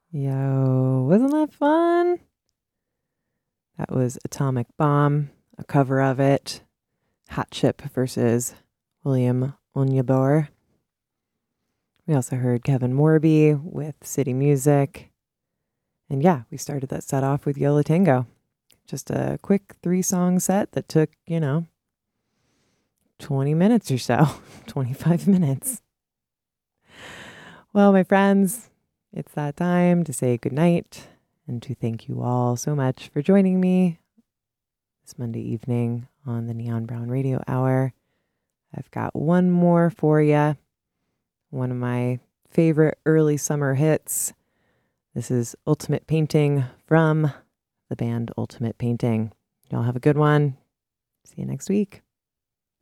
Yo, wasn't that fun? That was Atomic Bomb, a cover of it. Hot Chip versus William Onyeabor. We also heard Kevin Morby with City Music. And yeah, we started that set off with Yo La Tengo. Just a quick 3-song set that took, 20 minutes or so, 25 minutes. Well, my friends, it's that time to say goodnight and to thank you all so much for joining me this Monday evening on the Neon Brown Radio Hour. I've got one more for you. One of my favorite early summer hits. This is Ultimate Painting from the band Ultimate Painting. Y'all have a good one. See you next week.